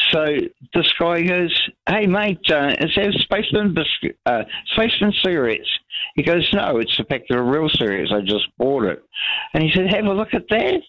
So this guy goes, "Hey mate, is that Spaceman cigarettes?" He goes, "No, it's a packet of real cigarettes. I just bought it." And he said, "Have a look at that.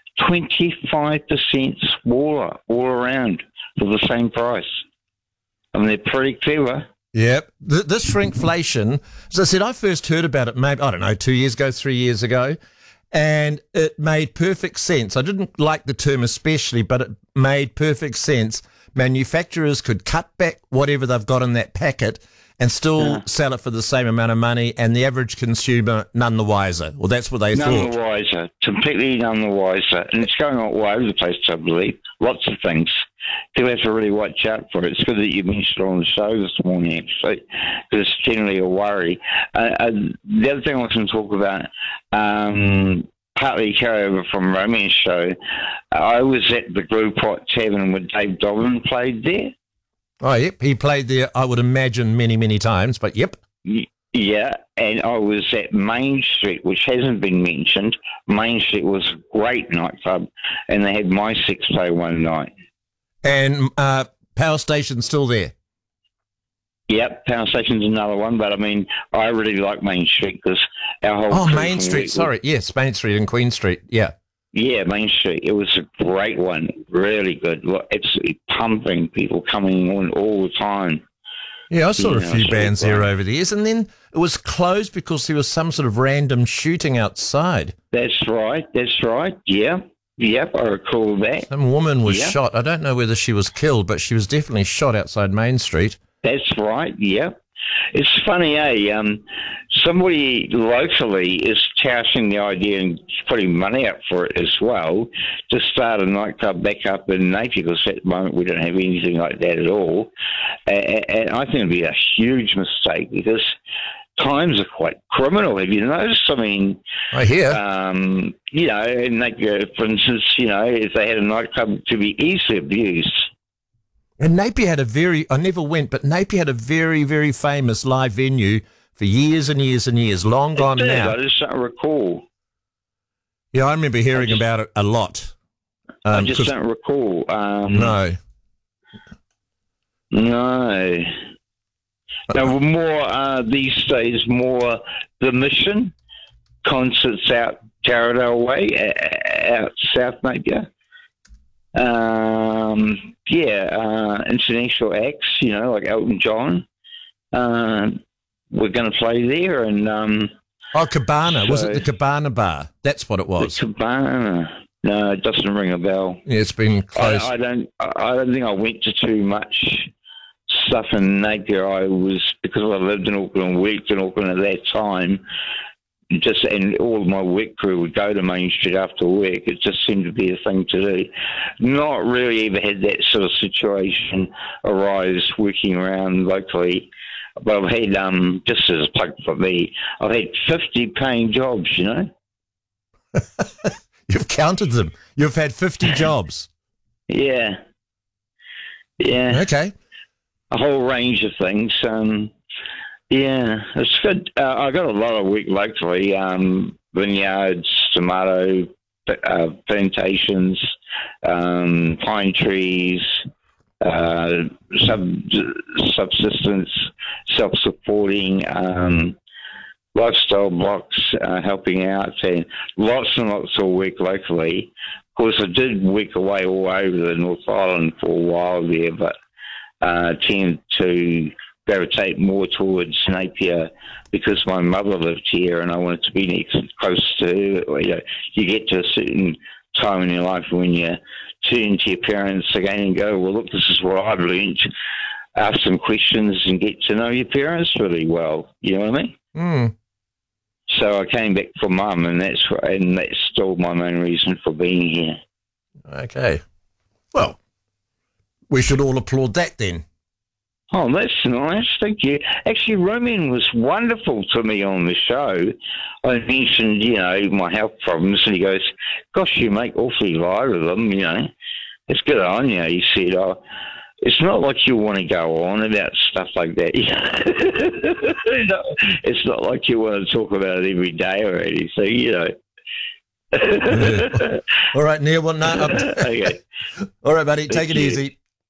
25% smaller all around for the same price." I mean, they're pretty clever. Yep. This shrinkflation, as I said, I first heard about it maybe, 2 years ago, 3 years ago, and it made perfect sense. I didn't like the term especially, but it made perfect sense. Manufacturers could cut back whatever they've got in that packet and still sell it for the same amount of money, and the average consumer none the wiser. Well, that's what they thought. None the wiser. Completely none the wiser. And it's going all over the place, I believe. Lots of things. People have to really watch out for it. It's good that you mentioned it on the show this morning, actually, because it's generally a worry. The other thing I was going to talk about, partly carryover from Romance show, I was at the Glue Pot Tavern where Dave Dobbin played there. Oh, yep. He played there, I would imagine, many, many times, but yep. Yeah, and I was at Main Street, which hasn't been mentioned. Main Street was a great nightclub, and they had My Sex play one night. And Power Station's still there? Yep, Power Station's another one, but I mean, I really like Main Street because our whole... Oh, Main Street, sorry. Yes, Main Street and Queen Street, yeah. Yeah, Main Street. It was a great one, really good. Absolutely pumping, people coming on all the time. Yeah, I saw a few bands there over the years, and then it was closed because there was some sort of random shooting outside. That's right, yeah. Yep, I recall that. Some woman was shot. I don't know whether she was killed, but she was definitely shot outside Main Street. That's right, yeah. It's funny, somebody locally is touting the idea and putting money up for it as well to start a nightclub back up in Napier, because at the moment we don't have anything like that at all. And I think it would be a huge mistake because times are quite criminal. Have you noticed? I mean, I hear. In Napier, for instance, if they had a nightclub to be easily abused. And Napier had I never went, but Napier had a very, very famous live venue for years and years and years, long gone now. I just don't recall. Yeah, I remember hearing about it a lot. I just don't recall. No. No. Now, more these days, more the Mission, concerts out Taradale Way, out South Napier. International acts, like Elton John. We're going to play there, and Cabana. Was it the Cabana Bar? That's what it was. The Cabana. No, it doesn't ring a bell. Yeah, it's been close. I don't think I went to too much stuff in Napier. Because I lived in Auckland and worked in Auckland at that time. And all of my work crew would go to Main Street after work. It just seemed to be a thing to do. Not really ever had that sort of situation arise working around locally. But I've had, just as a plug for me, I've had 50 paying jobs, You've counted them. You've had 50 jobs. Yeah. Yeah. Okay. A whole range of things. Yeah, it's good. I got a lot of work locally, vineyards, tomato plantations, pine trees, subsistence, self-supporting, lifestyle blocks, helping out, and lots of work locally. Of course, I did work away all over the North Island for a while there, but tend to gravitate more towards Napier because my mother lived here and I wanted to be close to her. You get to a certain time in your life when you turn to your parents again and go, well, look, this is what I've learned. Ask some questions and get to know your parents really well. You know what I mean? Mm. So I came back for Mum, and that's still my main reason for being here. Okay. Well, we should all applaud that then. Oh, that's nice. Thank you. Actually, Roman was wonderful to me on the show. I mentioned, my health problems, and he goes, gosh, you make awfully light of them, It's good on you. He said, it's not like you want to go on about stuff like that. It's not like you want to talk about it every day or anything, Yeah. All right, Neil. Well, no. Okay. All right, buddy. Take it easy.